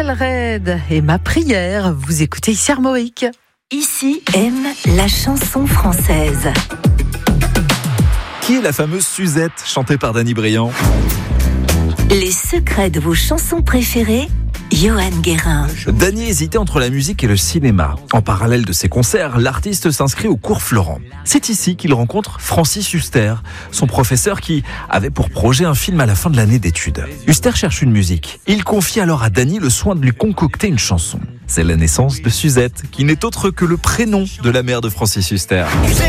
Rachel Red et ma prière. Vous écoutez ici Armorique. Ici aime la chanson française. Qui est la fameuse Suzette, chantée par Danny Briand? Les secrets de vos chansons préférées, Johan Guérin. Danny hésitait entre la musique et le cinéma. En parallèle de ses concerts, l'artiste s'inscrit au cours Florent. C'est ici qu'il rencontre Francis Huster, son professeur qui avait pour projet un film à la fin de l'année d'études. Huster cherche une musique. Il confie alors à Danny le soin de lui concocter une chanson. C'est la naissance de Suzette, qui n'est autre que le prénom de la mère de Francis Huster.